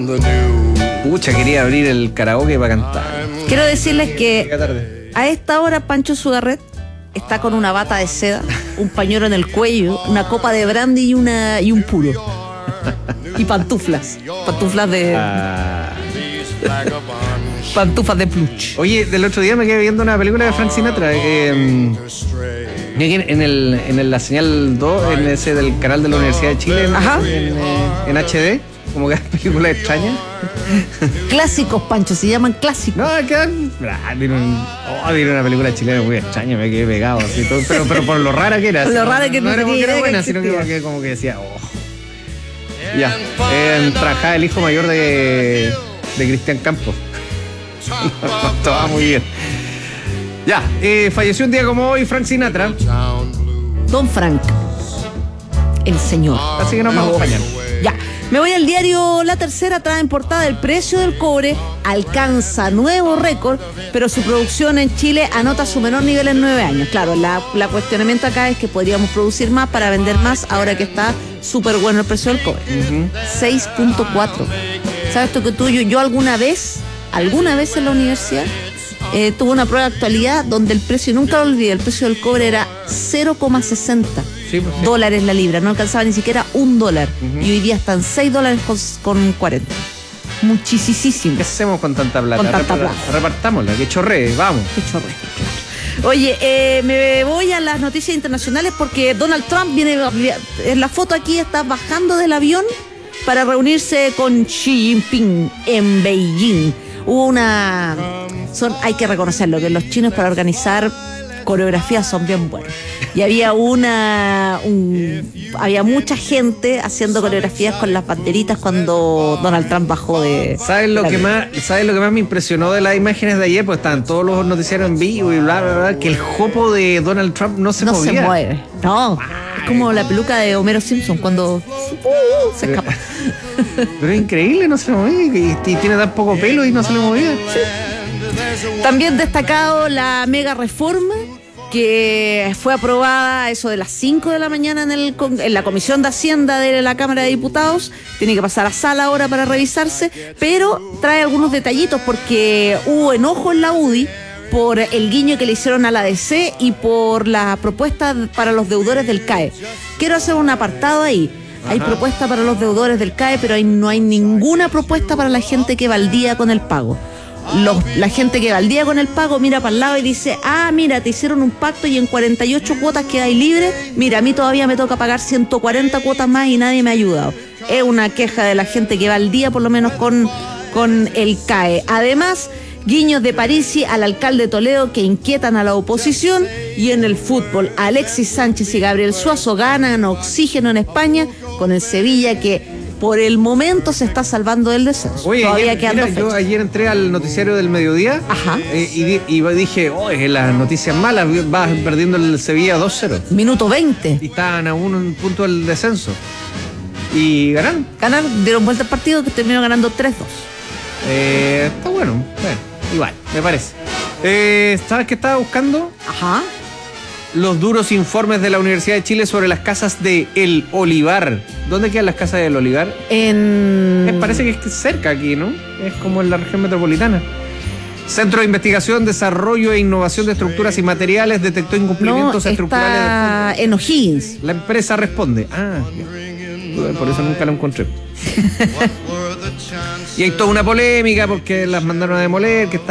Pucha, quería abrir el karaoke para cantar. Quiero decirles que a esta hora Pancho Sugarret está con una bata de seda, un pañuelo en el cuello, una copa de brandy y un puro. Y pantuflas. Pantuflas de... pantuflas de plush. Oye, del otro día me quedé viendo una película de Frank Sinatra. En la señal 2, en ese del canal de la Universidad de Chile, en HD, como que es película extraña. Clásicos, Pancho, se llaman clásicos. No, tiene una película chilena muy extraña, me quedé pegado así, todo, pero por lo rara que era. Lo rara que no era porque era buena, sino que existía. como que decía, Ya, trabajaba el hijo mayor de Cristian Campos. Todo muy bien. Ya, falleció un día como hoy Frank Sinatra. Don Frank, el señor. Así que nos vamos a acompañar. Ya, me voy al diario La Tercera, trae en portada: el precio del cobre alcanza nuevo récord, pero su producción en Chile anota su menor nivel en 9 años. Claro, la cuestionamiento acá es que podríamos producir más para vender más ahora que está súper bueno el precio del cobre. 6.4. ¿Sabes tú que yo alguna vez en la universidad tuve una prueba de actualidad donde el precio, nunca lo olvidé, el precio del cobre era 0,60 dólares la libra, no alcanzaba ni siquiera $1. Y hoy día están $6.40. Muchísimo. ¿Qué hacemos con tanta plata? Repartámosla, que chorree, vamos. Que chorree, claro. Oye, me voy a las noticias internacionales porque Donald Trump viene, en la foto aquí está bajando del avión para reunirse con Xi Jinping en Beijing. Hay que reconocerlo, que los chinos para organizar coreografías son bien buenos. Y había había mucha gente haciendo coreografías con las banderitas cuando Donald Trump bajó de... ¿Sabes lo que más me impresionó de las imágenes de ayer? Pues estaban todos los noticiarios en vivo y bla, bla, bla, que el jopo de Donald Trump no se movía. No se mueve. No, es como la peluca de Homero Simpson cuando se escapa. Pero es increíble, no se movía. Y tiene tan poco pelo y no se le movía. Sí. También destacado la mega reforma que fue aprobada a eso de las 5 de la mañana en la Comisión de Hacienda de la Cámara de Diputados. Tiene que pasar a sala ahora para revisarse, pero trae algunos detallitos porque hubo enojo en la UDI por el guiño que le hicieron a la DC y por la propuesta para los deudores del CAE. Quiero hacer un apartado ahí. Hay propuesta para los deudores del CAE, pero no hay ninguna propuesta para la gente que va al día con el pago. La gente que va al día con el pago mira para el lado y dice: mira, te hicieron un pacto y en 48 cuotas quedáis libre. Mira, a mí todavía me toca pagar 140 cuotas más y nadie me ha ayudado. Es una queja de la gente que va al día, por lo menos con el CAE. Además, guiños de Parisi al alcalde de Toledo que inquietan a la oposición. Y en el fútbol, Alexis Sánchez y Gabriel Suazo ganan oxígeno en España con el Sevilla, que por el momento se está salvando del descenso. Oye, todavía quedando fechas. Yo ayer entré al noticiario del mediodía. Y dije, las noticias malas, va perdiendo el Sevilla 2-0. Minuto 20. Y estaban a un punto del descenso. Y ganaron. Dieron vuelta al partido, que terminó ganando 3-2. Está bueno, igual, me parece. ¿Sabes qué estaba buscando? Los duros informes de la Universidad de Chile sobre las casas de El Olivar. ¿Dónde quedan las casas del Olivar? Parece que es cerca aquí, ¿no? Es como en la región metropolitana. Centro de Investigación, Desarrollo e Innovación de Estructuras y Materiales detectó incumplimientos estructurales del fondo. En O'Higgins. La empresa responde. Por eso nunca lo encontré. Y hay toda una polémica porque las mandaron a demoler, que está